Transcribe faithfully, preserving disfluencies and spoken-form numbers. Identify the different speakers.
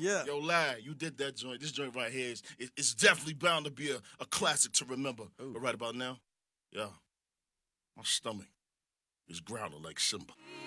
Speaker 1: Yeah.
Speaker 2: Yo, lad, you did that joint. This joint right here is it, it's definitely bound to be a, a classic to remember.
Speaker 1: Ooh.
Speaker 2: But right about now, yeah, my stomach is growling like Simba.